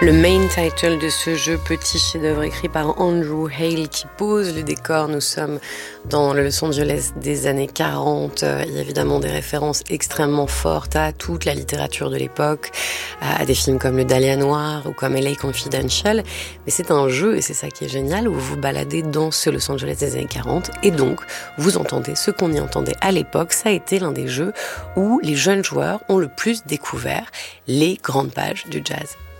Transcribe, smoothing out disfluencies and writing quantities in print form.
Le main title de ce jeu, petit chef-d'œuvre écrit par Andrew Hale qui pose le décor. Nous sommes dans le Los Angeles des années 40. Il y a évidemment des références extrêmement fortes à toute la littérature de l'époque, à des films comme Le Dahlia Noir ou comme LA Confidential. Mais c'est un jeu, et c'est ça qui est génial, où vous vous baladez dans ce Los Angeles des années 40 et donc vous entendez ce qu'on y entendait à l'époque. Ça a été l'un des jeux où les jeunes joueurs ont le plus découvert les grandes pages du jazz.